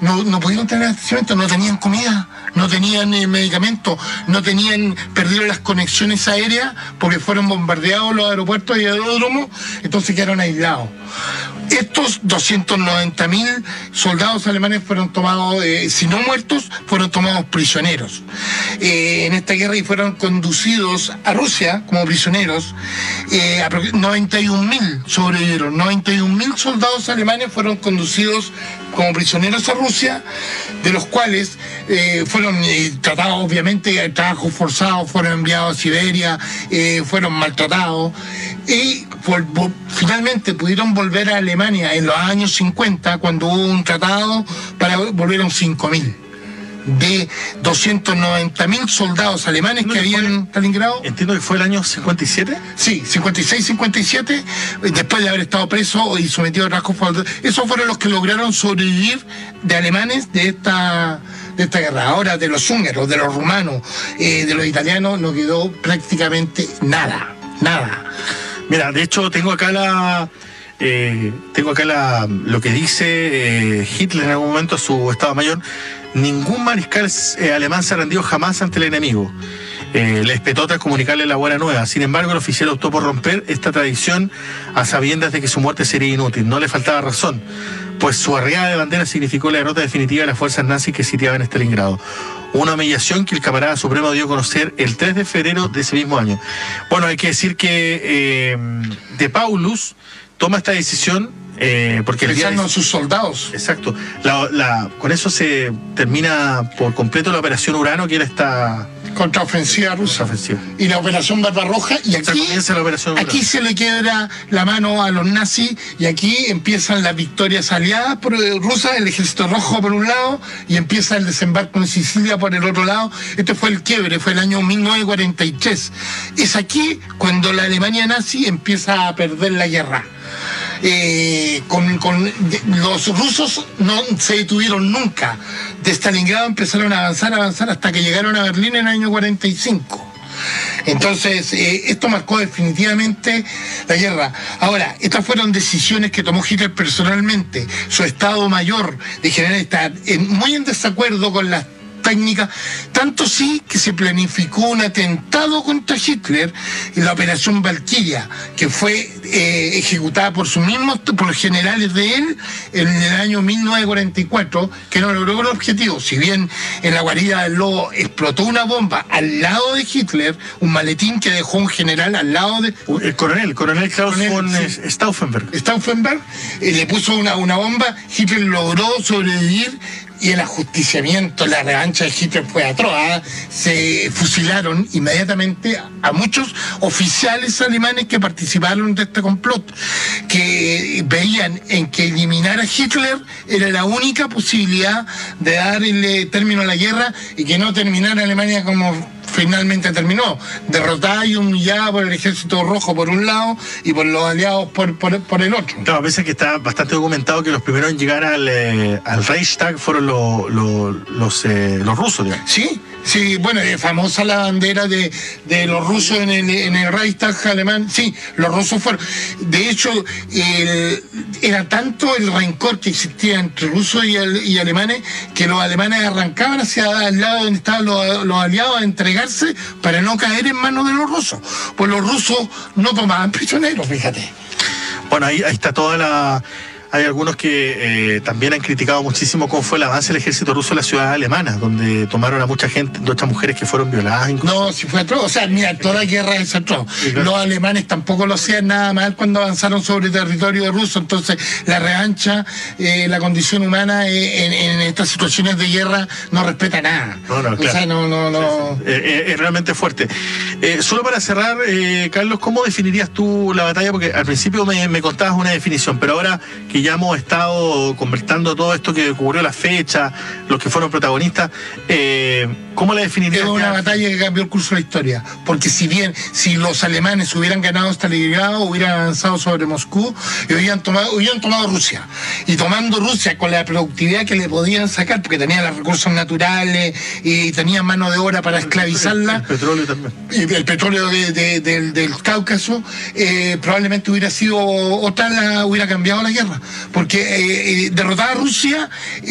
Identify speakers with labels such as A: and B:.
A: no pudieron tener abastecimiento, no tenían comida, no tenían medicamentos, perdieron las conexiones aéreas porque fueron bombardeados los aeropuertos y aeródromos, entonces quedaron aislados. Estos 290.000 soldados alemanes fueron tomados, si no muertos, fueron tomados prisioneros en esta guerra y fueron conducidos a Rusia como prisioneros. 91.000 sobrevivieron, 91.000 soldados alemanes fueron conducidos como prisioneros a Rusia, de los cuales fueron tratados, obviamente, trabajos forzados, fueron enviados a Siberia, fueron maltratados y finalmente pudieron volver a Alemania en los años 50 cuando hubo un tratado para volvieron 5.000 de 290.000 soldados alemanes que habían en Stalingrado.
B: Entiendo que fue el año 57.
A: Sí, 56-57, después de haber estado preso y sometido a trabajos forzados. Esos fueron los que lograron sobrevivir de alemanes de esta guerra. Ahora, de los húngaros, de los rumanos, de los italianos, no quedó prácticamente nada.
B: Mira, de hecho tengo acá lo que dice Hitler en algún momento, su Estado Mayor. Ningún mariscal alemán se ha rendido jamás ante el enemigo. Les petó tras comunicarle la buena nueva. Sin embargo, el oficial optó por romper esta tradición a sabiendas de que su muerte sería inútil. No le faltaba razón, pues su arriada de bandera significó la derrota definitiva de las fuerzas nazis que sitiaban Stalingrado. Una humillación que el camarada supremo dio a conocer el 3 de febrero de ese mismo año. Bueno, hay que decir que de Paulus toma esta decisión porque
A: pensando en sus soldados.
B: Exacto. Con eso se termina por completo la operación Urano, que era esta
A: contraofensiva rusa. Y la operación Barbarroja, y aquí se le quiebra la mano a los nazis, y aquí empiezan las victorias aliadas rusas, el ejército rojo por un lado, y empieza el desembarco en Sicilia por el otro lado. Este fue el quiebre, fue el año 1943. Es aquí cuando la Alemania nazi empieza a perder la guerra. Los rusos no se detuvieron nunca. De Stalingrado empezaron a avanzar hasta que llegaron a Berlín en el año 45. Entonces, esto marcó definitivamente la guerra. Ahora, estas fueron decisiones que tomó Hitler personalmente. Su Estado Mayor de General está muy en desacuerdo con las técnica, tanto sí que se planificó un atentado contra Hitler en la operación Valquiria, que fue ejecutada por los generales de él en el año 1944, que no logró el objetivo. Si bien en la guarida del Lobo explotó una bomba al lado de Hitler, un maletín que dejó un general al lado de...
B: El coronel Klaus von
A: Stauffenberg le puso una bomba. Hitler logró sobrevivir, y el ajusticiamiento, la revancha de Hitler fue atroz. Se fusilaron inmediatamente a muchos oficiales alemanes que participaron de este complot, que veían en que eliminar a Hitler era la única posibilidad de darle término a la guerra y que no terminara Alemania como finalmente terminó, derrotada y humillada por el ejército rojo por un lado y por los aliados por el otro.
B: Claro, a veces que está bastante documentado que los primeros en llegar al Reichstag fueron los rusos, digamos.
A: Sí, bueno, es famosa la bandera de los rusos en el Reichstag alemán. Sí, los rusos fueron. De hecho, era tanto el rencor que existía entre rusos y alemanes que los alemanes arrancaban hacia el lado donde estaban los aliados a entregarse para no caer en manos de los rusos. Pues los rusos no tomaban prisioneros, fíjate.
B: Bueno, ahí está toda la... Hay algunos que también han criticado muchísimo cómo fue el avance del ejército ruso en la ciudad alemana, donde tomaron a mucha gente, muchas mujeres que fueron violadas. Incluso.
A: No, si fue atroz. O sea, mira, toda guerra es atroz. Sí, claro. Los alemanes tampoco lo hacían nada mal cuando avanzaron sobre territorio ruso. Entonces, la revancha, la condición humana en estas situaciones de guerra no respeta nada.
B: No, claro.
A: O sea, no.
B: Es realmente fuerte. Solo para cerrar, Carlos, ¿cómo definirías tú la batalla? Porque al principio me contabas una definición, pero ahora que ya hemos estado conversando todo esto que ocurrió, la fecha, los que fueron protagonistas, ¿cómo la definirías?
A: Es una batalla que cambió el curso de la historia, porque si los alemanes hubieran ganado Stalingrado, hubieran avanzado sobre Moscú y hubieran tomado Rusia, y tomando Rusia con la productividad que le podían sacar, porque tenían los recursos naturales y tenían mano de obra para esclavizarla,
B: el petróleo también,
A: y el petróleo del Cáucaso, probablemente hubiera sido hubiera cambiado la guerra, porque derrotada Rusia